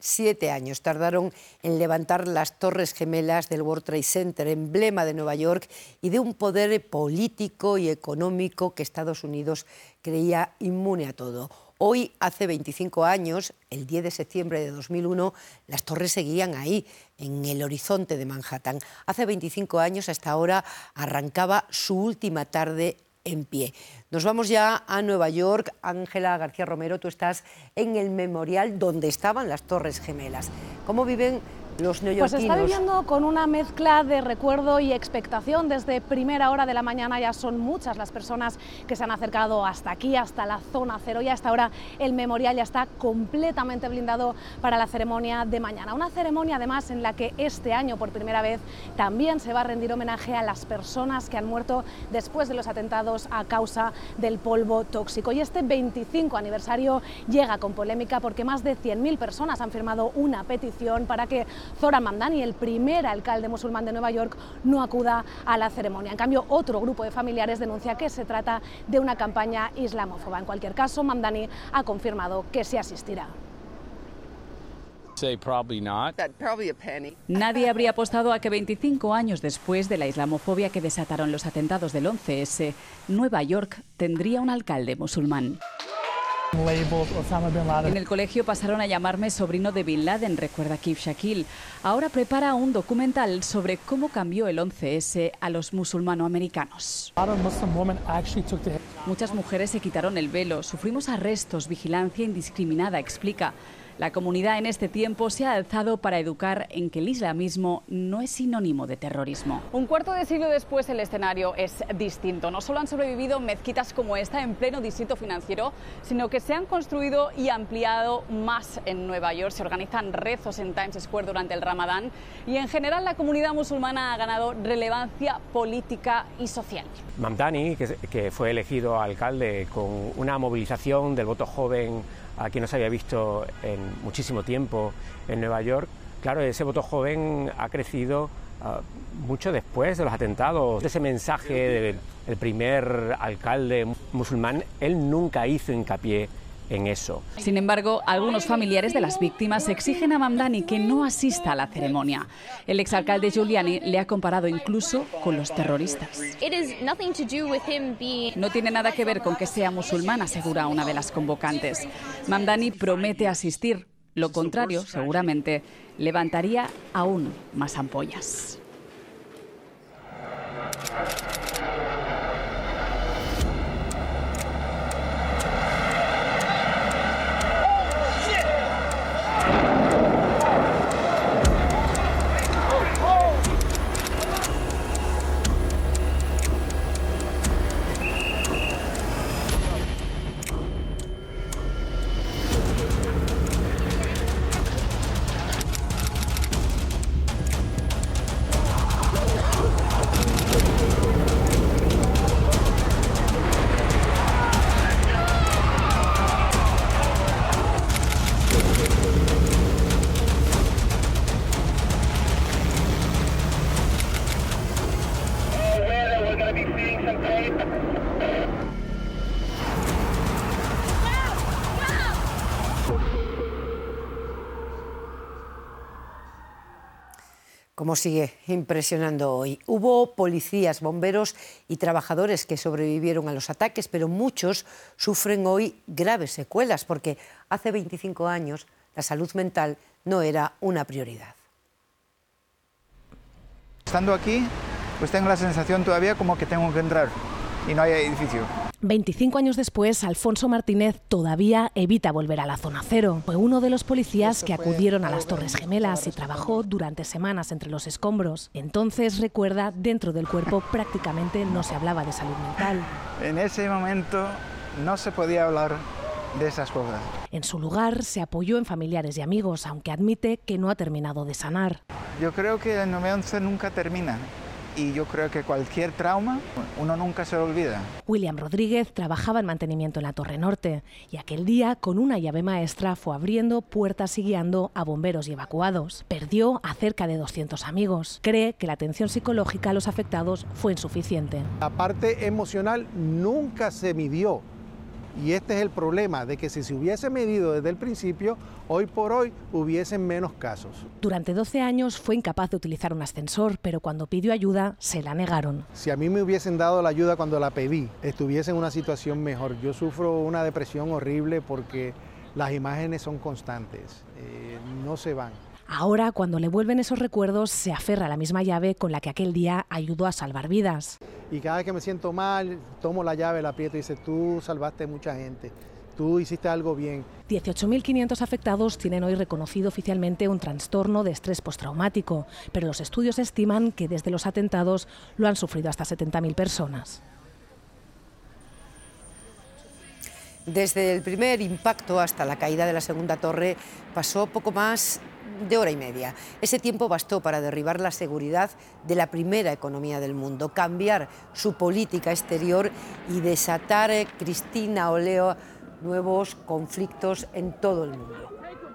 7 años tardaron en levantar las Torres Gemelas del World Trade Center, emblema de Nueva York y de un poder político y económico que Estados Unidos creía inmune a todo. Hoy, hace 25 años, el 10 de septiembre de 2001, las torres seguían ahí, en el horizonte de Manhattan. Hace 25 años, hasta ahora, arrancaba su última tarde en pie. Nos vamos ya a Nueva York. Ángela García Romero, tú estás en el memorial donde estaban las Torres Gemelas. ¿Cómo viven los neoyorquinos? Pues está viviendo con una mezcla de recuerdo y expectación. Desde primera hora de la mañana ya son muchas las personas que se han acercado hasta aquí, hasta la zona cero, y hasta ahora el memorial ya está completamente blindado para la ceremonia de mañana. Una ceremonia además en la que este año por primera vez también se va a rendir homenaje a las personas que han muerto después de los atentados a causa del polvo tóxico. Y este 25 aniversario llega con polémica porque más de 100.000 personas han firmado una petición para que Zohran Mamdani, el primer alcalde musulmán de Nueva York, no acuda a la ceremonia. En cambio, otro grupo de familiares denuncia que se trata de una campaña islamófoba. En cualquier caso, Mamdani ha confirmado que sí asistirá. Nadie habría apostado a que 25 años después de la islamofobia que desataron los atentados del 11S, Nueva York tendría un alcalde musulmán. En el colegio pasaron a llamarme sobrino de Bin Laden, recuerda Keith Shakil. Ahora prepara un documental sobre cómo cambió el 11S a los musulmanoamericanos. Muchas mujeres se quitaron el velo, sufrimos arrestos, vigilancia indiscriminada, explica. La comunidad en este tiempo se ha alzado para educar en que el islamismo no es sinónimo de terrorismo. Un cuarto de siglo después el escenario es distinto. No solo han sobrevivido mezquitas como esta en pleno distrito financiero, sino que se han construido y ampliado más en Nueva York. Se organizan rezos en Times Square durante el Ramadán y en general la comunidad musulmana ha ganado relevancia política y social. Mamdani, que fue elegido alcalde con una movilización del voto joven a quien no se había visto en muchísimo tiempo en Nueva York. Claro, ese voto joven ha crecido mucho después de los atentados. Ese mensaje del primer alcalde musulmán, él nunca hizo hincapié en eso. Sin embargo, algunos familiares de las víctimas exigen a Mamdani que no asista a la ceremonia. El exalcalde Giuliani le ha comparado incluso con los terroristas. No tiene nada que ver con que sea musulmán, asegura una de las convocantes. Mamdani promete asistir. Lo contrario, seguramente, levantaría aún más ampollas. Como sigue impresionando hoy. Hubo policías, bomberos y trabajadores que sobrevivieron a los ataques, pero muchos sufren hoy graves secuelas porque hace 25 años la salud mental no era una prioridad. Estando aquí, pues tengo la sensación todavía como que tengo que entrar y no hay edificio. 25 años después, Alfonso Martínez todavía evita volver a la zona cero. Fue uno de los policías que acudieron a las Torres Gemelas y trabajó durante semanas entre los escombros. Entonces, recuerda, dentro del cuerpo prácticamente no se hablaba de salud mental. En ese momento no se podía hablar de esas cosas. En su lugar, se apoyó en familiares y amigos, aunque admite que no ha terminado de sanar. Yo creo que el 9/11 nunca termina. Y yo creo que cualquier trauma, uno nunca se lo olvida. William Rodríguez trabajaba en mantenimiento en la Torre Norte y aquel día, con una llave maestra, fue abriendo puertas y guiando a bomberos y evacuados. Perdió a cerca de 200 amigos. Cree que la atención psicológica a los afectados fue insuficiente. La parte emocional nunca se midió. Y este es el problema, de que si se hubiese medido desde el principio, hoy por hoy hubiesen menos casos. Durante 12 años fue incapaz de utilizar un ascensor, pero cuando pidió ayuda se la negaron. Si a mí me hubiesen dado la ayuda cuando la pedí, estuviese en una situación mejor. Yo sufro una depresión horrible porque las imágenes son constantes, no se van. Ahora, cuando le vuelven esos recuerdos, se aferra a la misma llave con la que aquel día ayudó a salvar vidas. Y cada vez que me siento mal, tomo la llave, la aprieto y dice, tú salvaste mucha gente, tú hiciste algo bien. 18.500 afectados tienen hoy reconocido oficialmente un trastorno de estrés postraumático, pero los estudios estiman que desde los atentados lo han sufrido hasta 70.000 personas. Desde el primer impacto hasta la caída de la segunda torre pasó poco más de hora y media. Ese tiempo bastó para derribar la seguridad de la primera economía del mundo, cambiar su política exterior y desatar, Cristina Oleo, nuevos conflictos en todo el mundo.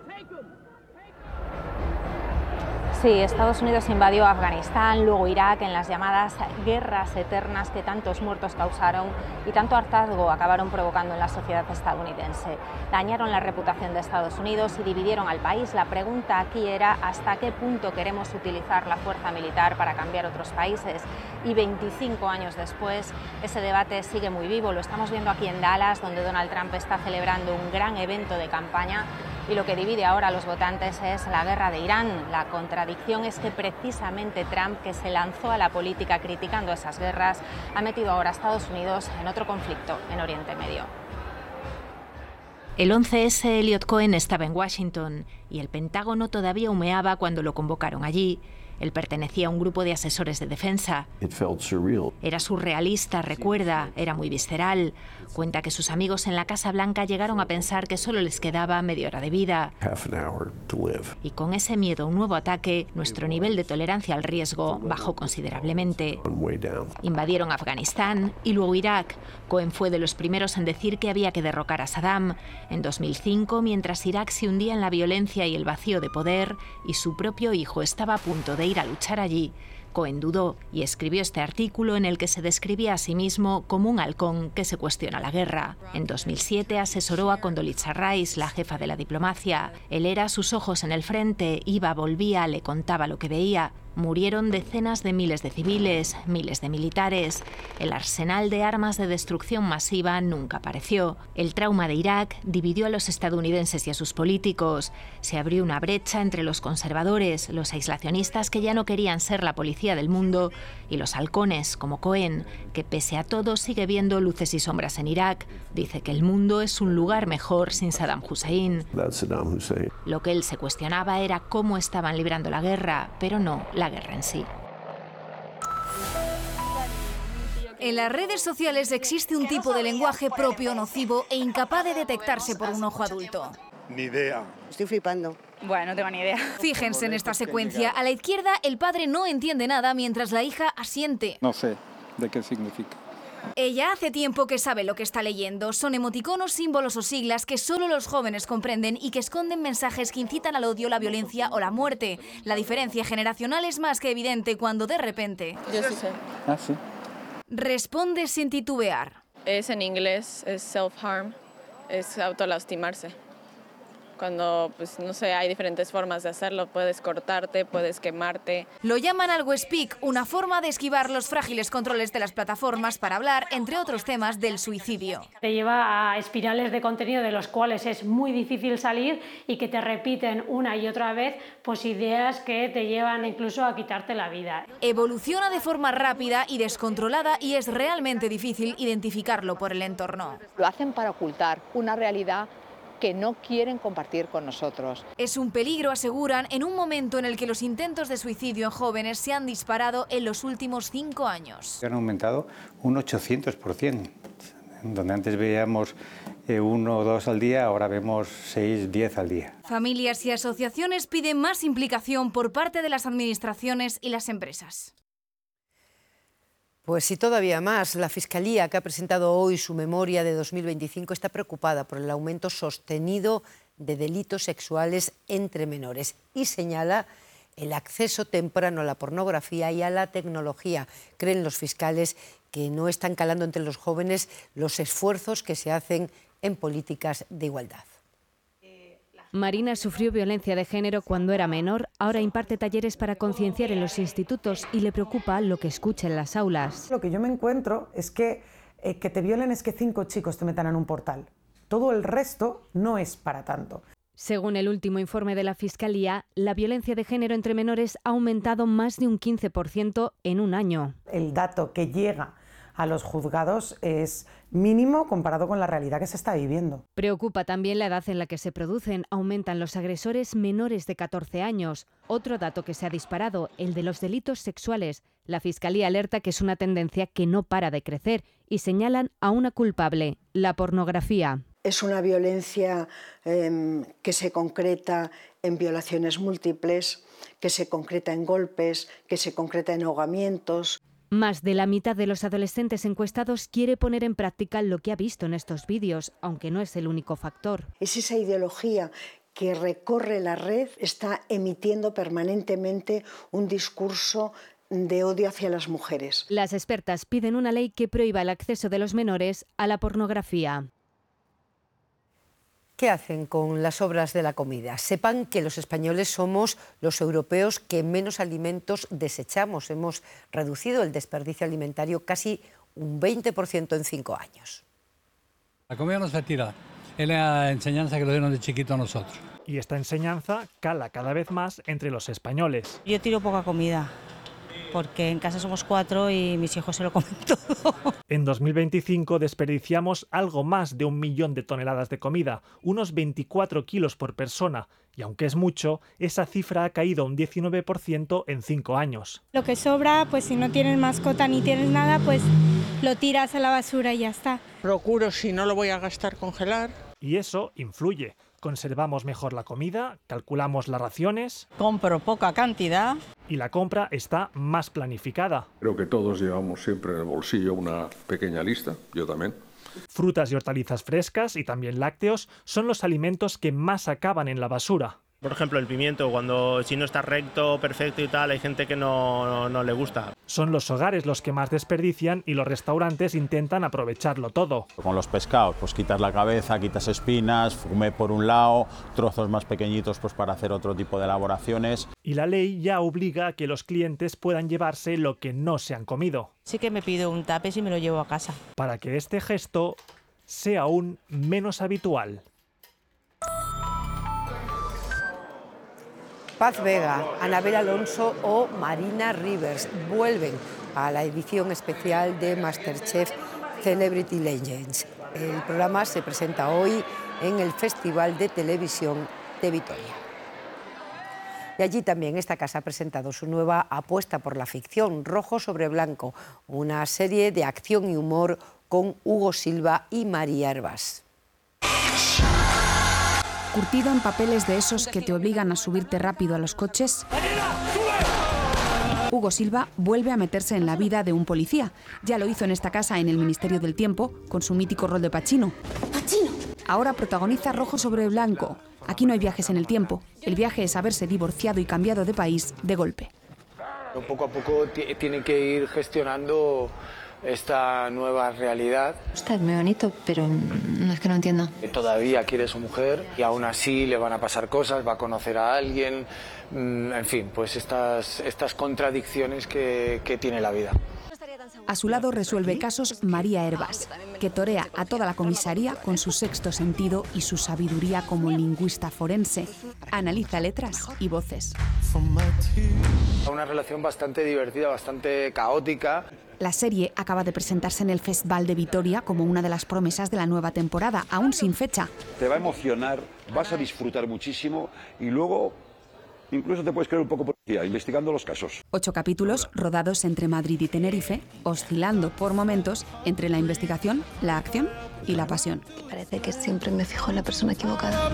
Sí, Estados Unidos invadió Afganistán, luego Irak, en las llamadas guerras eternas que tantos muertos causaron y tanto hartazgo acabaron provocando en la sociedad estadounidense. Dañaron la reputación de Estados Unidos y dividieron al país. La pregunta aquí era hasta qué punto queremos utilizar la fuerza militar para cambiar otros países. Y 25 años después, ese debate sigue muy vivo. Lo estamos viendo aquí en Dallas, donde Donald Trump está celebrando un gran evento de campaña. Y lo que divide ahora a los votantes es la guerra de Irán. La contradicción es que precisamente Trump, que se lanzó a la política criticando esas guerras, ha metido ahora a Estados Unidos en otro conflicto en Oriente Medio. El 11S, Elliot Cohen estaba en Washington y el Pentágono todavía humeaba cuando lo convocaron allí. Él pertenecía a un grupo de asesores de defensa. Era surrealista, recuerda, era muy visceral. Cuenta que sus amigos en la Casa Blanca llegaron a pensar que solo les quedaba media hora de vida. Y con ese miedo a un nuevo ataque, nuestro nivel de tolerancia al riesgo bajó considerablemente. Invadieron Afganistán y luego Irak. Cohen fue de los primeros en decir que había que derrocar a Saddam. En 2005, mientras Irak se hundía en la violencia y el vacío de poder, y su propio hijo estaba a punto de ir a luchar allí, Cohen dudó y escribió este artículo en el que se describía a sí mismo como un halcón que se cuestiona la guerra. En 2007 asesoró a Condoleezza Rice, la jefa de la diplomacia. Él era sus ojos en el frente, iba, volvía, le contaba lo que veía. Murieron decenas de miles de civiles, miles de militares. El arsenal de armas de destrucción masiva nunca apareció. El trauma de Irak dividió a los estadounidenses y a sus políticos. Se abrió una brecha entre los conservadores, los aislacionistas que ya no querían ser la policía del mundo, y los halcones, como Cohen, que pese a todo sigue viendo luces y sombras en Irak. Dice que el mundo es un lugar mejor sin Saddam Hussein. Lo que él se cuestionaba era cómo estaban librando la guerra, pero no la guerra en sí. En las redes sociales existe un tipo de lenguaje propio, nocivo e incapaz de detectarse por un ojo adulto. Ni idea. Estoy flipando. Bueno, no tengo ni idea. Fíjense en esta secuencia. A la izquierda, el padre no entiende nada mientras la hija asiente. No sé de qué significa. Ella hace tiempo que sabe lo que está leyendo. Son emoticonos, símbolos o siglas que solo los jóvenes comprenden y que esconden mensajes que incitan al odio, la violencia o la muerte. La diferencia generacional es más que evidente cuando de repente... Yo sí sé. Ah, sí. Responde sin titubear. Es en inglés, es self-harm, es autolastimarse. Cuando, pues, no sé, hay diferentes formas de hacerlo. Puedes cortarte, puedes quemarte. Lo llaman algo speak, una forma de esquivar los frágiles controles de las plataformas para hablar, entre otros temas, del suicidio. Te lleva a espirales de contenido de los cuales es muy difícil salir y que te repiten una y otra vez pues ideas que te llevan incluso a quitarte la vida. Evoluciona de forma rápida y descontrolada y es realmente difícil identificarlo por el entorno. Lo hacen para ocultar una realidad que no quieren compartir con nosotros. Es un peligro, aseguran, en un momento en el que los intentos de suicidio en jóvenes se han disparado en los últimos 5 años. Han aumentado un 800%. Donde antes veíamos 1 o 2 al día, ahora vemos 6, 10 al día. Familias y asociaciones piden más implicación por parte de las administraciones y las empresas. Pues sí, todavía más. La Fiscalía, que ha presentado hoy su memoria de 2025, está preocupada por el aumento sostenido de delitos sexuales entre menores y señala el acceso temprano a la pornografía y a la tecnología. Creen los fiscales que no están calando entre los jóvenes los esfuerzos que se hacen en políticas de igualdad. Marina sufrió violencia de género cuando era menor, ahora imparte talleres para concienciar en los institutos y le preocupa lo que escucha en las aulas. Lo que yo me encuentro es que te violen es que 5 chicos te metan en un portal. Todo el resto no es para tanto. Según el último informe de la Fiscalía, la violencia de género entre menores ha aumentado más de un 15% en un año. El dato que llega a los juzgados es mínimo comparado con la realidad que se está viviendo. Preocupa también la edad en la que se producen. Aumentan los agresores menores de 14 años. Otro dato que se ha disparado, el de los delitos sexuales. La Fiscalía alerta que es una tendencia que no para de crecer y señalan a una culpable, la pornografía. Es una violencia que se concreta en violaciones múltiples, que se concreta en golpes, que se concreta en ahogamientos. Más de la mitad de los adolescentes encuestados quiere poner en práctica lo que ha visto en estos vídeos, aunque no es el único factor. Es esa ideología que recorre la red, está emitiendo permanentemente un discurso de odio hacia las mujeres. Las expertas piden una ley que prohíba el acceso de los menores a la pornografía. ¿Qué hacen con las sobras de la comida? Sepan que los españoles somos los europeos que menos alimentos desechamos. Hemos reducido el desperdicio alimentario casi un 20% en 5 años. La comida no se tira. Es la enseñanza que nos dieron de chiquito a nosotros. Y esta enseñanza cala cada vez más entre los españoles. Yo tiro poca comida, porque en casa somos 4 y mis hijos se lo comen todo. En 2025 desperdiciamos algo más de 1 millón de toneladas de comida, unos 24 kilos por persona, y aunque es mucho, esa cifra ha caído un 19% en 5 años. Lo que sobra, pues si no tienes mascota ni tienes nada, pues lo tiras a la basura y ya está. Procuro, si no lo voy a gastar, congelar. Y eso influye. Conservamos mejor la comida, calculamos las raciones. Compro poca cantidad. Y la compra está más planificada. Creo que todos llevamos siempre en el bolsillo una pequeña lista, yo también. Frutas y hortalizas frescas y también lácteos son los alimentos que más acaban en la basura. Por ejemplo, el pimiento, si no está recto, perfecto y tal, hay gente que no le gusta. Son los hogares los que más desperdician y los restaurantes intentan aprovecharlo todo. Con los pescados, pues quitas la cabeza, quitas espinas, fumé por un lado, trozos más pequeñitos pues para hacer otro tipo de elaboraciones. Y la ley ya obliga a que los clientes puedan llevarse lo que no se han comido. Sí que me pido un tupper y me lo llevo a casa. Para que este gesto sea aún menos habitual. Paz Vega, Anabel Alonso o Marina Rivers vuelven a la edición especial de MasterChef Celebrity Legends. El programa se presenta hoy en el Festival de Televisión de Vitoria. Y allí también esta casa ha presentado su nueva apuesta por la ficción, Rojo sobre Blanco, una serie de acción y humor con Hugo Silva y María Hervás. Curtido en papeles de esos que te obligan a subirte rápido a los coches, Hugo Silva vuelve a meterse en la vida de un policía. Ya lo hizo en esta casa en el Ministerio del Tiempo, con su mítico rol de Pacino. ¡Pacino! Ahora protagoniza Rojo sobre Blanco. Aquí no hay viajes en el tiempo. El viaje es haberse divorciado y cambiado de país de golpe. Poco a poco tiene que ir gestionando esta nueva realidad. Usted es muy bonito, pero no es que no entiendo. Todavía quiere a su mujer y aún así le van a pasar cosas, va a conocer a alguien, en fin, pues estas contradicciones que tiene la vida. A su lado resuelve casos María Hervás, que torea a toda la comisaría con su sexto sentido y su sabiduría como lingüista forense. Analiza letras y voces. Una relación bastante divertida, bastante caótica. La serie acaba de presentarse en el Festival de Vitoria como una de las promesas de la nueva temporada, aún sin fecha. Te va a emocionar, vas a disfrutar muchísimo y luego incluso te puedes creer un poco policía, investigando los casos. 8 capítulos rodados entre Madrid y Tenerife, oscilando por momentos entre la investigación, la acción y la pasión. Parece que siempre me fijo en la persona equivocada.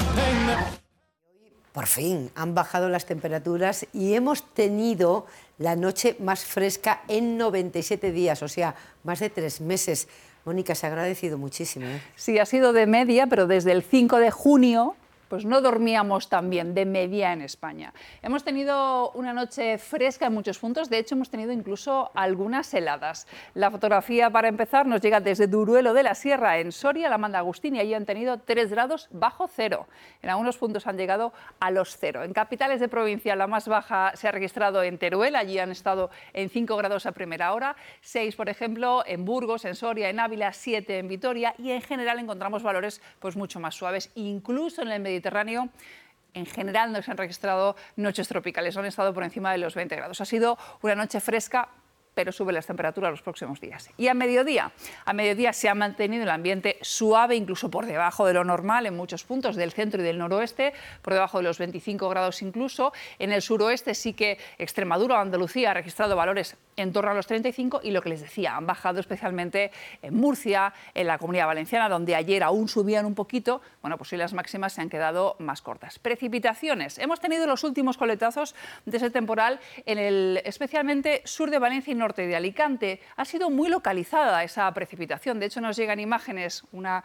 Por fin han bajado las temperaturas y hemos tenido la noche más fresca en 97 días, o sea, más de 3 meses. Mónica, se ha agradecido muchísimo. Sí, ha sido de media, pero desde el 5 de junio pues no dormíamos tan bien de media en España. Hemos tenido una noche fresca en muchos puntos, de hecho hemos tenido incluso algunas heladas. La fotografía para empezar nos llega desde Duruelo de la Sierra en Soria, la Manda Agustín, y allí han tenido 3 grados bajo cero. En algunos puntos han llegado a los 0. En capitales de provincia la más baja se ha registrado en Teruel, allí han estado en 5 grados a primera hora, 6 por ejemplo en Burgos, en Soria, en Ávila, 7 en Vitoria, y en general encontramos valores pues mucho más suaves, incluso en el Mediterráneo. En general no se han registrado noches tropicales, han estado por encima de los 20 grados. Ha sido una noche fresca, pero suben las temperaturas los próximos días. Y a mediodía se ha mantenido el ambiente suave, incluso por debajo de lo normal en muchos puntos del centro y del noroeste, por debajo de los 25 grados incluso. En el suroeste sí que Extremadura o Andalucía ha registrado valores en torno a los 35 y lo que les decía, han bajado especialmente en Murcia, en la Comunidad Valenciana, donde ayer aún subían un poquito, bueno, pues hoy las máximas se han quedado más cortas. Precipitaciones. Hemos tenido los últimos coletazos de ese temporal en el especialmente sur de Valencia y norte de Alicante. Ha sido muy localizada esa precipitación, de hecho nos llegan imágenes, una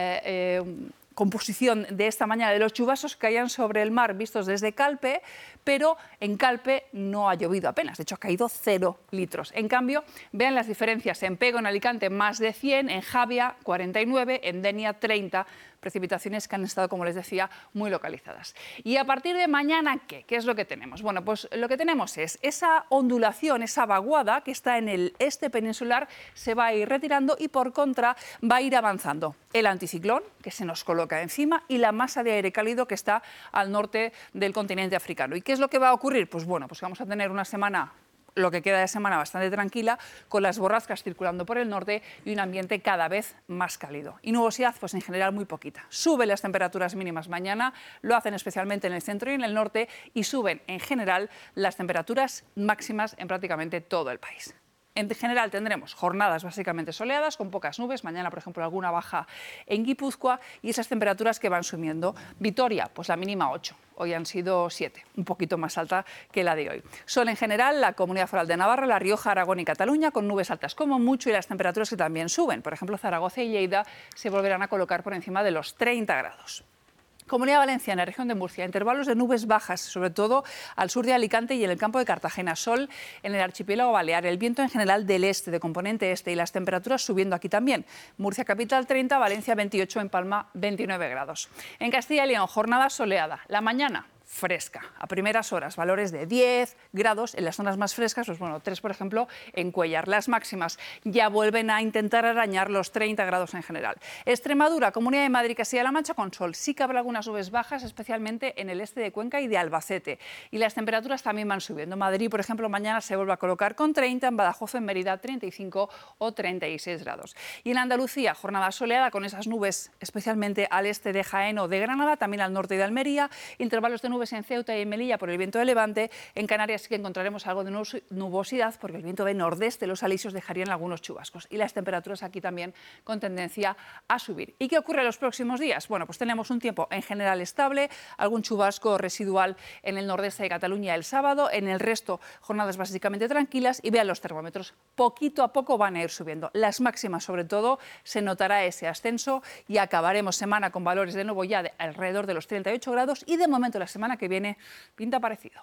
composición de esta mañana de los chubascos que caían sobre el mar vistos desde Calpe, pero en Calpe no ha llovido apenas, de hecho ha caído 0 litros. En cambio, vean las diferencias, en Pego, en Alicante, más de 100, en Javia, 49, en Denia, 30, precipitaciones que han estado, como les decía, muy localizadas. Y a partir de mañana, ¿qué es lo que tenemos? Bueno, pues lo que tenemos es esa ondulación, esa vaguada que está en el este peninsular, se va a ir retirando y por contra va a ir avanzando el anticiclón, que se nos coloca encima, y la masa de aire cálido que está al norte del continente africano. ¿Y qué es lo que va a ocurrir? Pues bueno, pues vamos a tener una semana, lo que queda de semana, bastante tranquila, con las borrascas circulando por el norte y un ambiente cada vez más cálido. Y nubosidad, pues en general muy poquita. Suben las temperaturas mínimas mañana, lo hacen especialmente en el centro y en el norte, y suben en general las temperaturas máximas en prácticamente todo el país. En general tendremos jornadas básicamente soleadas, con pocas nubes, mañana por ejemplo alguna baja en Guipúzcoa, y esas temperaturas que van subiendo. Vitoria, pues la mínima 8. Hoy han sido 7, un poquito más alta que la de hoy. Son en general la Comunidad Foral de Navarra, La Rioja, Aragón y Cataluña, con nubes altas como mucho y las temperaturas que también suben. Por ejemplo, Zaragoza y Lleida se volverán a colocar por encima de los 30 grados. Comunidad Valenciana, región de Murcia, intervalos de nubes bajas, sobre todo al sur de Alicante y en el campo de Cartagena. Sol en el archipiélago balear, el viento en general del este, de componente este, y las temperaturas subiendo aquí también. Murcia capital 30, Valencia 28, en Palma 29 grados. En Castilla y León, jornada soleada. La mañana fresca, a primeras horas, valores de 10 grados en las zonas más frescas, pues bueno, 3 por ejemplo en Cuéllar. Las máximas ya vuelven a intentar arañar los 30 grados en general. Extremadura, Comunidad de Madrid, Castilla-La Mancha con sol, sí que habrá algunas nubes bajas, especialmente en el este de Cuenca y de Albacete, y las temperaturas también van subiendo. Madrid, por ejemplo, mañana se vuelve a colocar con 30, en Badajoz, en Mérida 35 o 36 grados. Y en Andalucía, jornada soleada con esas nubes, especialmente al este de Jaén o de Granada, también al norte de Almería, intervalos de nubes en Ceuta y en Melilla por el viento de levante. En Canarias sí que encontraremos algo de nubosidad porque el viento de nordeste, los alisios, dejarían algunos chubascos, y las temperaturas aquí también con tendencia a subir. ¿Y qué ocurre en los próximos días? Bueno, pues tenemos un tiempo en general estable, algún chubasco residual en el nordeste de Cataluña el sábado, en el resto jornadas básicamente tranquilas, y vean los termómetros, poquito a poco van a ir subiendo. Las máximas sobre todo se notará ese ascenso y acabaremos semana con valores de nuevo ya de alrededor de los 38 grados, y de momento la semana que viene pinta parecido.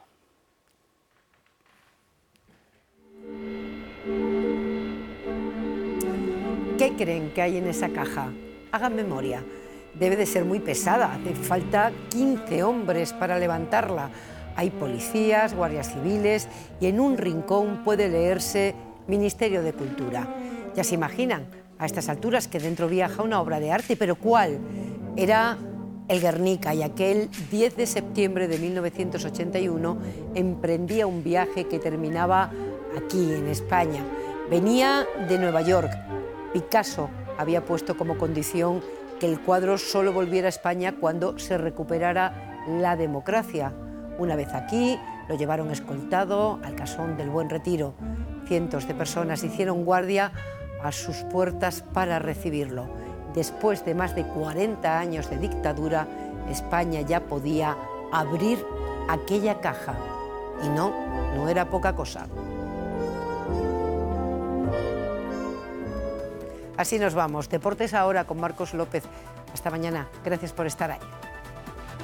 ¿Qué creen que hay en esa caja? Hagan memoria. Debe de ser muy pesada. Hace falta 15 hombres para levantarla. Hay policías, guardias civiles, y en un rincón puede leerse Ministerio de Cultura. Ya se imaginan a estas alturas que dentro viaja una obra de arte, pero ¿cuál? Era el Guernica, y aquel 10 de septiembre de 1981 emprendía un viaje que terminaba aquí, en España. Venía de Nueva York. Picasso había puesto como condición que el cuadro solo volviera a España cuando se recuperara la democracia. Una vez aquí, lo llevaron escoltado al Casón del Buen Retiro. Cientos de personas hicieron guardia a sus puertas para recibirlo. Después de más de 40 años de dictadura, España ya podía abrir aquella caja. Y no era poca cosa. Así nos vamos. Deportes ahora con Marcos López. Hasta mañana. Gracias por estar ahí.